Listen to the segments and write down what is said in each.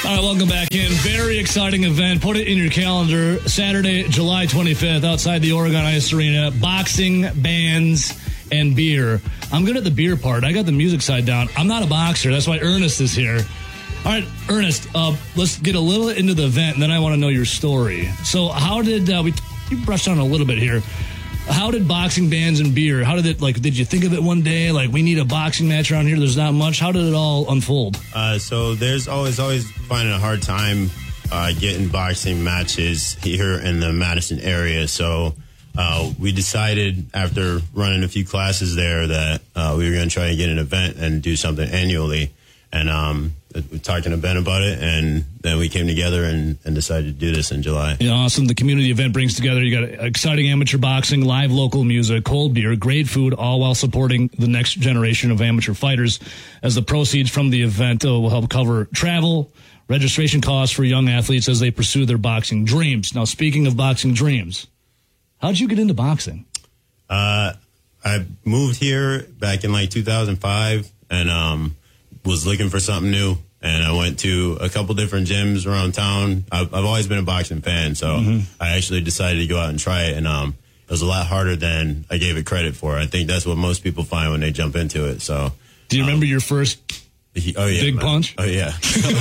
All right, welcome back in. Very exciting event. Put it in your calendar. Saturday, July 25th, outside the Oregon Ice Arena. Boxing, bands, and beer. I'm good at the beer part. I got the music side down. I'm not a boxer. That's why Ernest is here. All right, Ernest, let's get a little into the event, and then I want to know your story. So how did, you brushed on a little bit here. How did boxing, bands, and beer, how did it, did you think of it one day? Like, we need a boxing match around here. There's not much. How did it all unfold? So there's always finding a hard time getting boxing matches here in the Madison area. So we decided after running a few classes there that we were going to try to get an event and do something annually. And we're talking to Ben about it, and then we came together and decided to do this in July. Yeah, awesome. The community event brings together, you got exciting amateur boxing, live local music, cold beer, great food, all while supporting the next generation of amateur fighters. As the proceeds from the event will help cover travel, registration costs for young athletes as they pursue their boxing dreams. Now, speaking of boxing dreams, how'd you get into boxing? I moved here back in 2005, and was looking for something new, and I went to a couple different gyms around town. I've always been a boxing fan, so I actually decided to go out and try it, and it was a lot harder than I gave it credit for. I think that's what most people find when they jump into it. So, do you remember your first big punch? Oh, yeah.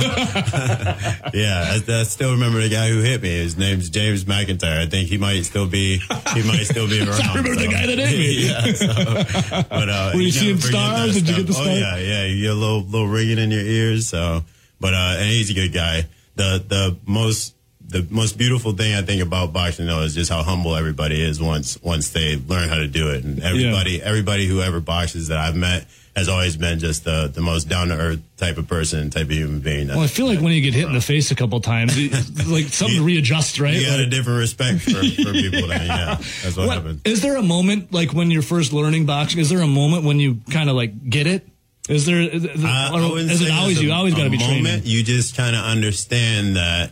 Yeah, I still remember the guy who hit me. His name's James McIntyre. I think he might still be around. I remember the guy that hit me. Yeah, so, but, were you seeing stars? Did you get the stars? Oh, yeah. You get a little ringing in your ears. So, but, and he's a good guy. The most beautiful thing I think about boxing, though, is just how humble everybody is once they learn how to do it. And everybody who ever boxes that I've met has always been just the most down-to-earth type of person, type of human being. Well, I feel like when you get hit in the face a couple times, something readjusts, right? You got a different respect for people. Then, yeah, that's what happens. Is there a moment, when you're first learning boxing, is there a moment when you kind of, get it? Is there, you always got to be training? You just kind of understand that,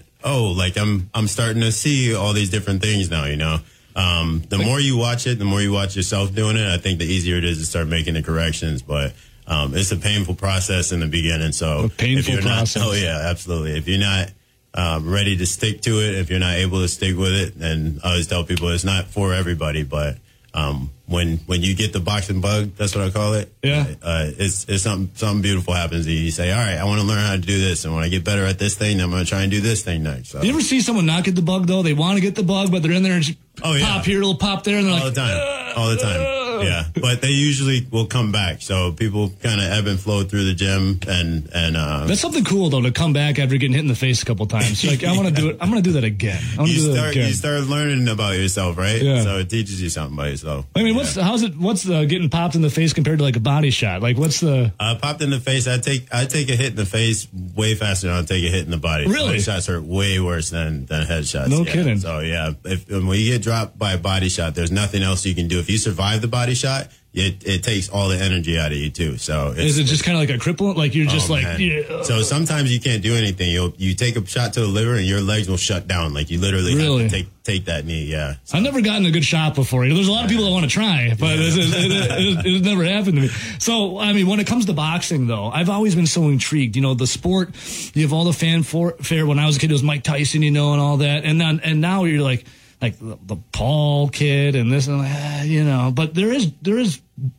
I'm starting to see all these different things now, The more you watch it, the more you watch yourself doing it, I think the easier it is to start making the corrections. But it's a painful process in the beginning. So process. Oh, yeah, absolutely. If you're not ready to stick to it, if you're not able to stick with it, then I always tell people it's not for everybody. But when you get the boxing bug, that's what I call it. Yeah. It's something beautiful happens. You say, all right, I want to learn how to do this. And when I get better at this thing, I'm going to try and do this thing next. So. You ever see someone not get the bug, though? They want to get the bug, but they're in there and just pop here, little pop there. And they're all the time. Yeah. But they usually will come back. So people kind of ebb and flow through the gym. And that's something cool, though, to come back after getting hit in the face a couple times. Like, I want to do it. I'm going to do that again. You start learning about yourself, right? Yeah. So it teaches you something about yourself. I mean, what's getting popped in the face compared to a body shot? What's the popped in the face? I take a hit in the face way faster than I take a hit in the body. Really? Body shots hurt way worse than headshots. No kidding. So yeah, when you get dropped by a body shot, there's nothing else you can do. If you survive the body shot, it takes all the energy out of you too. So is it just kind of like a crippling? Like you're just So sometimes you can't do anything. You take a shot to the liver and your legs will shut down. Like you literally have to take that knee. Yeah. So. I've never gotten a good shot before. There's a lot of people that want to try, but it never happened to me. So I mean, when it comes to boxing, though, I've always been so intrigued. The sport. You have all the fanfare. When I was a kid, it was Mike Tyson, and all that, and now you're like the Paul kid and this and but there's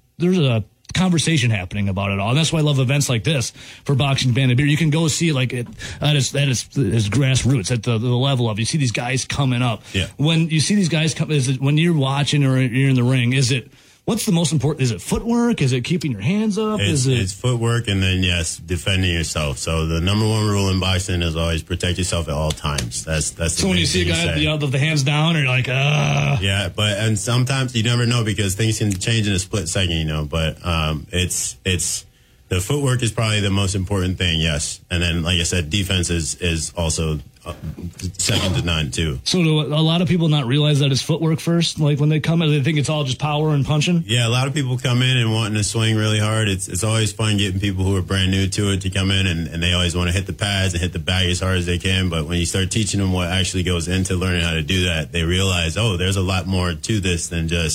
a conversation happening about it all, and that's why I love events like this for boxing, band, and beer. You can go see at its grassroots at the level of you see these guys coming up. Yeah. When you see these guys come, is it when you're watching or you're in the ring? What's the most important? Is it footwork? Is it keeping your hands up? It's footwork, and then defending yourself. So the number one rule in boxing is always protect yourself at all times. That's so when you see a guy with the hands down, or you're like, Yeah, and sometimes you never know because things can change in a split second, But it's the footwork is probably the most important thing. Yes, and then like I said, defense is also second to none too. So do a lot of people not realize that it's footwork first? Like when they come in, they think it's all just power and punching? Yeah, a lot of people come in and wanting to swing really hard. It's always fun getting people who are brand new to it to come in and they always want to hit the pads and hit the bag as hard as they can. But when you start teaching them what actually goes into learning how to do that, they realize, there's a lot more to this than just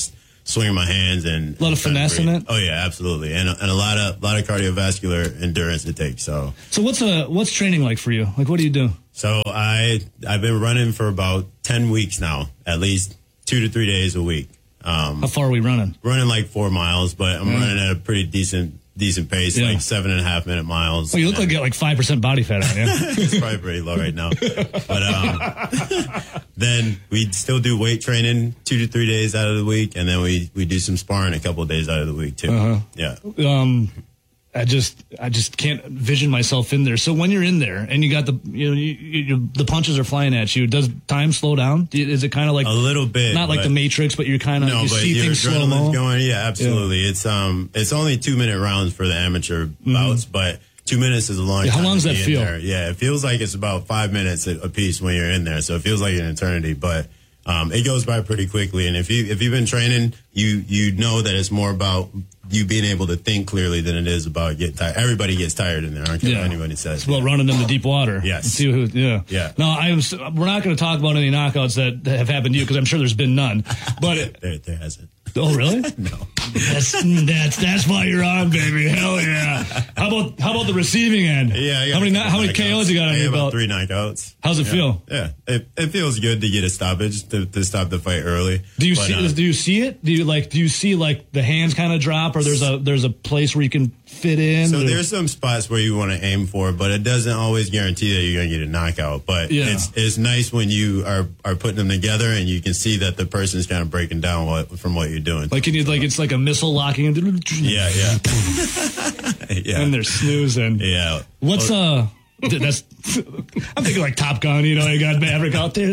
swinging my hands and a lot of finesse in it. Oh yeah, absolutely, and a lot of cardiovascular endurance it takes. So what's training like for you? Like, what do you do? So I've been running for about 10 weeks now, at least 2 to 3 days a week. How far are we running? Running like 4 miles, but I'm running at a pretty decent pace, like 7.5 minute miles. Well, you look like you got like 5% body fat on you. It's probably pretty low right now. But then we still do weight training 2 to 3 days out of the week, and then we do some sparring a couple of days out of the week too. Yeah. I just can't vision myself in there. So when you're in there and you got the punches are flying at you, does time slow down? Is it kind of like a little bit, not like the Matrix, but you're kind of you see things slow mo going? Yeah, absolutely. Yeah. It's only 2-minute rounds for the amateur bouts, but 2 minutes is a long time. How long does that feel? There. Yeah, it feels like it's about 5 minutes a piece when you're in there. So it feels like an eternity, but it goes by pretty quickly. And if you've been training, you know that it's more about you being able to think clearly than it is about getting tired. Everybody gets tired in there. I don't care what anybody says. It's about running into deep water. Yes. See who, yeah. No, we're not going to talk about any knockouts that have happened to you because I'm sure there's been none. But there hasn't. Oh, really? No. That's why you're on, baby. Hell yeah. How about the receiving end? Yeah. How many KOs you got on your belt? 3 knockouts. How's it feel? Yeah. It feels good to get a stoppage to stop the fight early. Do you see it? Do you see like the hands kind of drop, or there's a place where you can fit in? So there's some spots where you want to aim for, but it doesn't always guarantee that you're going to get a knockout. But it's nice when you are putting them together and you can see that the person's kind of breaking down from what you're doing. Like it's like a missile locking. Yeah. And they're snoozing. Yeah. What's that's I'm thinking like Top Gun. You got Maverick out there.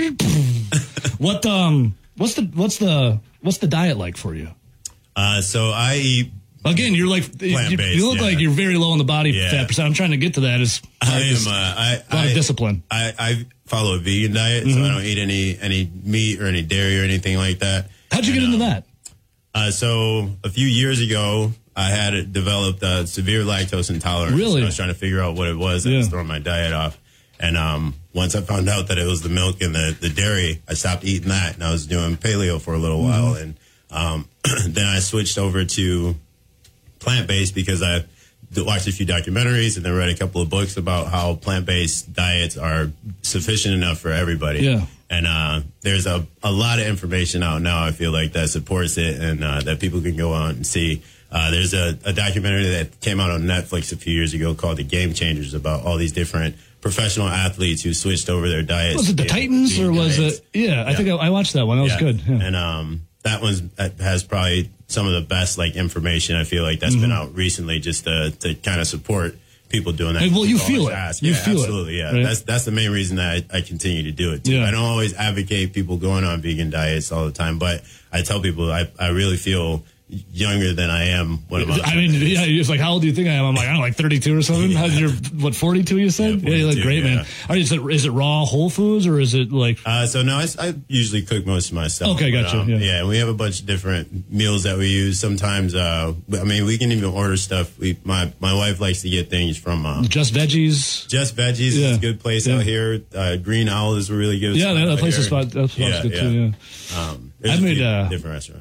What's the diet like for you? So I eat. Again, you're like you look like you're very low on the body fat percent. I'm trying to get to that. A lot of discipline. I follow a vegan diet, so I don't eat any meat or any dairy or anything like that. How'd you get into that? So a few years ago, I had developed a severe lactose intolerance. Really? So I was trying to figure out what it was. I was throwing my diet off. And once I found out that it was the milk and the dairy, I stopped eating that. And I was doing paleo for a little while. And then I switched over to plant-based because I watched a few documentaries and then read a couple of books about how plant-based diets are sufficient enough for everybody. Yeah. And there's a lot of information out now, I feel like, that supports it and that people can go on and see. There's a documentary that came out on Netflix a few years ago called The Game Changers about all these different professional athletes who switched over their diets. Was it the Titans or was it? Yeah, I think I watched that one. That was good. Yeah. And that one has probably some of the best information I feel like that's been out recently just to kind of support people doing that. Well, you feel it. You feel absolutely, it. Yeah, right? That's the main reason that I continue to do it too. I don't always advocate people going on vegan diets all the time, but I tell people I really feel younger than I am when I'm on. I mean, it's like, how old do you think I am? I'm like, I don't know, like 32 or something. How's your 42? You said? Yeah, you look great, man. Is it raw Whole Foods or is it like? So no, I usually cook most of myself. Okay, gotcha. Yeah, we have a bunch of different meals that we use. Sometimes, I mean, we can even order stuff. My wife likes to get things from Just Veggies. Just Veggies is a good place out here. Green Owl is a really good. Yeah, that place is good too. Yeah. I made different restaurants.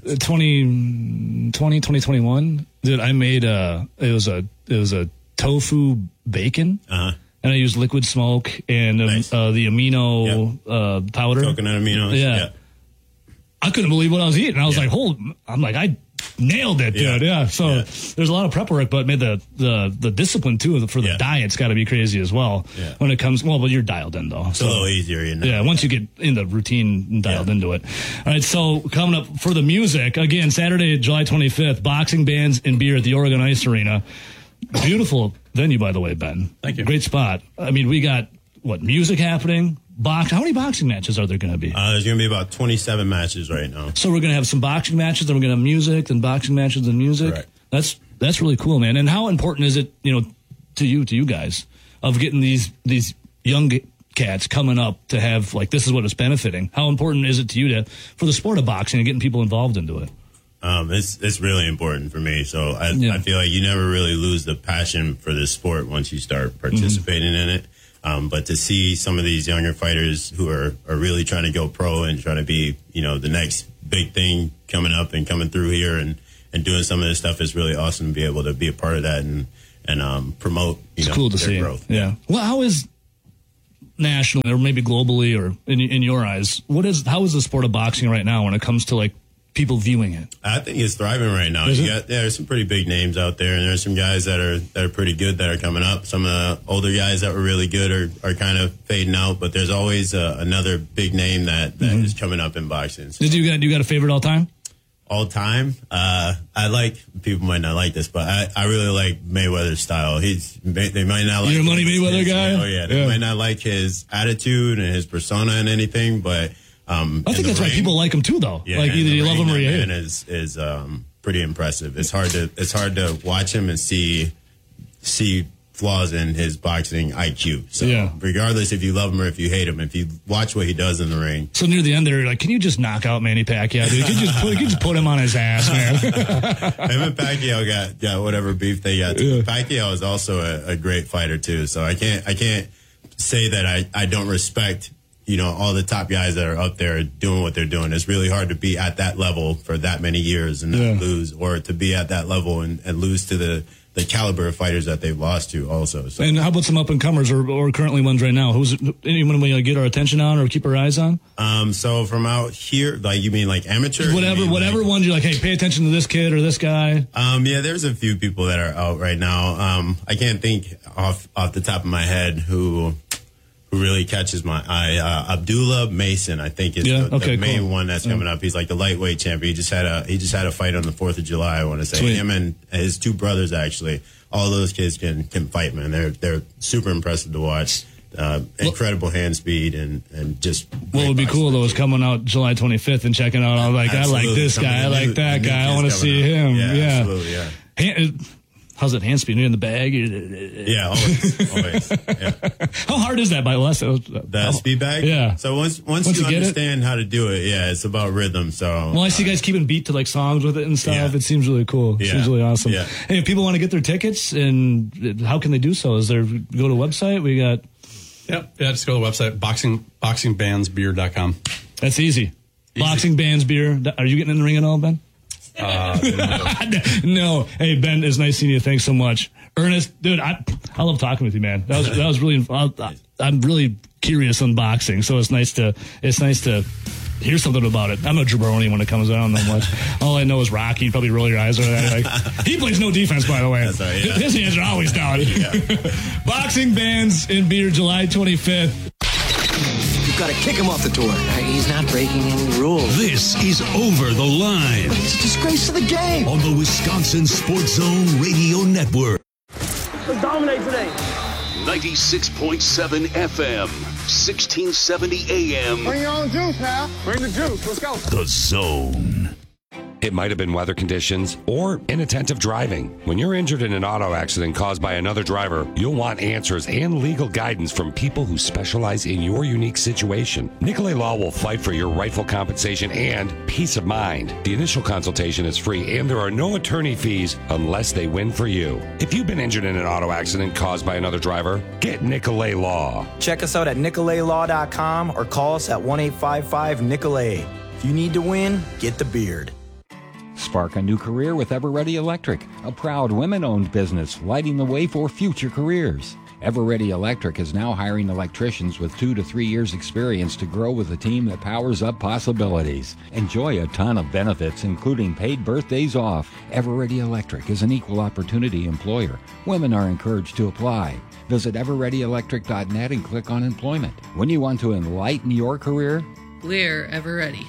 2021, dude. I made it was a tofu bacon, and I used liquid smoke and the amino powder, coconut aminos. Yeah. I couldn't believe what I was eating. I was like, I nailed it, dude. Yeah. So there's a lot of prep work, but made the discipline too for the diet's got to be crazy as well. Yeah. When it comes, but you're dialed in though. It's a little easier, Yeah. Once you get in the routine and dialed into it. All right. So coming up for the music again, Saturday, July 25th, boxing, bands, and beer at the Oregon Ice Arena. Beautiful venue, by the way, Ben. Thank you. Great spot. I mean, we got music happening. How many boxing matches are there going to be? There's going to be about 27 matches right now. So we're going to have some boxing matches, then we're going to have music, then boxing matches, and music. Correct. That's really cool, man. And how important is it, to you guys, of getting these young cats coming up to have this is what it's benefiting? How important is it to you for the sport of boxing and getting people involved into it? It's really important for me. So I feel like you never really lose the passion for this sport once you start participating in it. But to see some of these younger fighters who are really trying to go pro and trying to be, the next big thing coming up and coming through here and doing some of this stuff is really awesome to be able to be a part of that and promote. It's cool to see. Growth. Yeah. Well, how is nationally or maybe globally or in your eyes, how is the sport of boxing right now when it comes to like people viewing it? I think it's thriving right now. There's some pretty big names out there, and there's some guys that are pretty good that are coming up. Some of the older guys that were really good are kind of fading out, but there's always another big name that is coming up in boxing. So. You got a favorite all time? All time, I like, people might not like this, but I really like Mayweather's style. They might not like. You're a Money Mayweather guy? Oh yeah, they might not like his attitude and his persona and anything, but I think that's why people like him too, though. Yeah, like either you love him or you hate him. Is pretty impressive. It's hard to watch him and see flaws in his boxing IQ. So regardless if you love him or if you hate him, if you watch what he does in the ring. So near the end there, like, can you just knock out Manny Pacquiao, dude? You just put him on his ass, man. Him and Pacquiao got whatever beef they got. Yeah. Pacquiao is also a great fighter too. So I can't say that I don't respect, all the top guys that are up there doing what they're doing. It's really hard to be at that level for that many years and not lose, or to be at that level and lose to the caliber of fighters that they've lost to also. So. And how about some up-and-comers or currently ones right now? Anyone we get our attention on or keep our eyes on? So from out here, like, you mean like amateur? Whatever ones you're like, hey, pay attention to this kid or this guy. Yeah, there's a few people that are out right now. I can't think off the top of my head who really catches my eye. Abdullah Mason, I think, is the main one that's coming up. He's like the lightweight champion. He just had a fight on the 4th of July, I want to say. Sweet. Him and his two brothers, actually. All those kids can fight, man. They're super impressive to watch. Incredible hand speed and just. What would be cool though is coming out July 25th and checking out. I like this guy. I like that guy. I want to see him. Yeah, absolutely. Yeah. How's it hand speed? Are you in the bag? Yeah, always. Yeah. How hard is that by less? The speed bag? Yeah. So once you understand how to do it, it's about rhythm. So I see guys keeping beat to like songs with it and stuff. Yeah. It seems really cool. It seems really awesome. Yeah. Hey, if people want to get their tickets, and how can they do so? Is there go to a website? We got. Yep. Yeah, just go to the website boxingbandsbeer.com. That's easy. Boxing Bands Beer. Are you getting in the ring at all, Ben? No. Hey, Ben, it's nice seeing you. Thanks so much. Ernest, dude, I love talking with you, man. That was really, I'm really curious on boxing, so it's nice to hear something about it. I'm a jabroni when it comes out. I don't know much. All I know is Rocky. You probably roll your eyes over that. Like, he plays no defense, by the way. That's right, yeah. His hands are always down. Yeah. Boxing Bands in Beer, July 25th. You've got to kick him off the tour. He's not breaking any rules. This is Over the Line. But it's a disgrace to the game. On the Wisconsin Sports Zone Radio Network. Let's dominate today. 96.7 FM, 1670 AM. Bring your own juice now. Bring the juice. Let's go. The Zone. It might have been weather conditions or inattentive driving. When you're injured in an auto accident caused by another driver, you'll want answers and legal guidance from people who specialize in your unique situation. Nicolay Law will fight for your rightful compensation and peace of mind. The initial consultation is free and there are no attorney fees unless they win for you. If you've been injured in an auto accident caused by another driver, get Nicolay Law. Check us out at nicolaylaw.com or call us at 1-855-NICOLAY. If you need to win, get the beard. Spark a new career with Everready Electric, a proud women-owned business lighting the way for future careers. Everready Electric is now hiring electricians with 2 to 3 years experience to grow with a team that powers up possibilities. Enjoy a ton of benefits, including paid birthdays off. Everready Electric is an equal opportunity employer. Women are encouraged to apply. Visit everreadyelectric.net and click on employment. When you want to enlighten your career, we're Everready.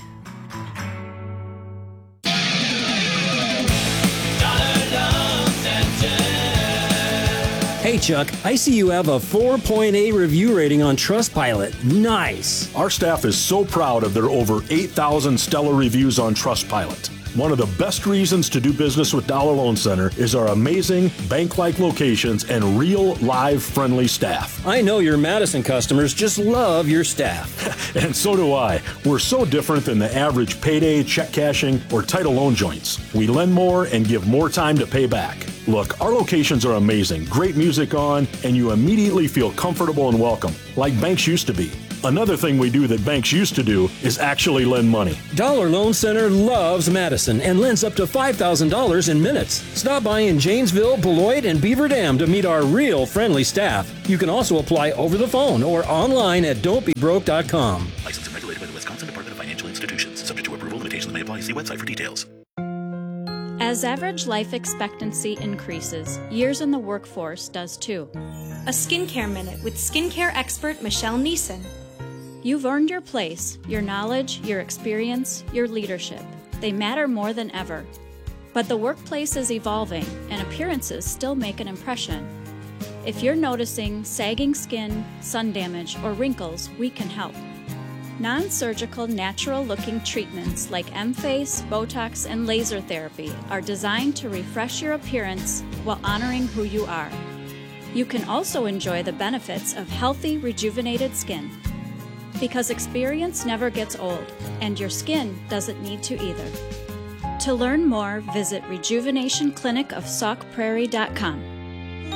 Hey Chuck, I see you have a 4.8 review rating on Trustpilot. Nice. Our staff is so proud of their over 8,000 stellar reviews on Trustpilot. One of the best reasons to do business with Dollar Loan Center is our amazing bank-like locations and real, live, friendly staff. I know your Madison customers just love your staff. And so do I. We're so different than the average payday, check cashing, or title loan joints. We lend more and give more time to pay back. Look, our locations are amazing, great music on, and you immediately feel comfortable and welcome, like banks used to be. Another thing we do that banks used to do is actually lend money. Dollar Loan Center loves Madison and lends up to $5,000 in minutes. Stop by in Janesville, Beloit, and Beaver Dam to meet our real friendly staff. You can also apply over the phone or online at don'tbebroke.com. Licensed and regulated by the Wisconsin Department of Financial Institutions. Subject to approval, limitations may apply. See website for details. As average life expectancy increases, years in the workforce does too. A Skincare Minute with skincare expert Michelle Neeson. You've earned your place, your knowledge, your experience, your leadership. They matter more than ever. But the workplace is evolving, and appearances still make an impression. If you're noticing sagging skin, sun damage, or wrinkles, we can help. Non-surgical, natural-looking treatments like M-Face, Botox, and laser therapy are designed to refresh your appearance while honoring who you are. You can also enjoy the benefits of healthy, rejuvenated skin. Because experience never gets old, and your skin doesn't need to either. To learn more, visit rejuvenationclinicofsaukprairie.com.